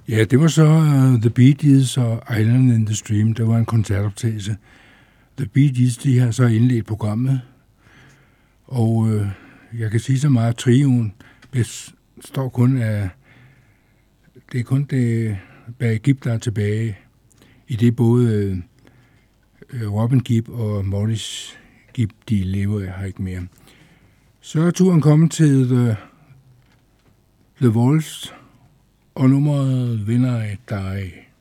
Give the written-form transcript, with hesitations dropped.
Ja, det var så The Bee Gees og Island in the Stream. Det var en koncertoptagelse. The Bee Gees, de har så indledt programmet, og jeg kan sige så meget, at trioen består kun af, det er kun det bag Gibb, der er tilbage, i det både Robin Gibb og Morris Gibb, de lever her ikke mere. Så er turen kommet til The Walls, og nummeret Vinder af dig.